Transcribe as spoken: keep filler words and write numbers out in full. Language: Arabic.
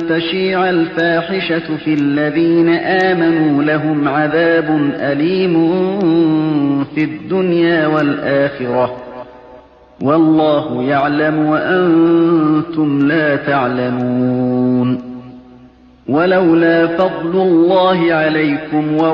تشيع الفاحشة في الذين آمنوا لهم عذاب أليم في الدنيا والآخرة والله يعلم وأنتم لا تعلمون. ولولا فضل الله عليكم